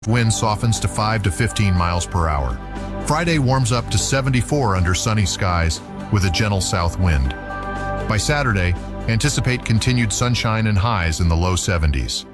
Wind softens to 5 to 15 miles per hour. Friday warms up to 74 under sunny skies with a gentle south wind. By Saturday, anticipate continued sunshine and highs in the low 70s.